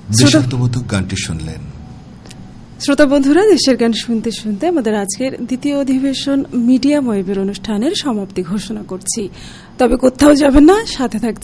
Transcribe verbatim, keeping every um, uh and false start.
দেশাত্মবোধক গানটি শুনলেন। শ্রোতা বন্ধুরা, দেশের গান শুনতে শুনতে আমাদের আজকের দ্বিতীয় অধিবেশন মিডিয়া ওয়েবের অনুষ্ঠানের সমাপ্তি ঘোষণা করছি। তবে কোথাও যাবেন না, সাথে থাকছে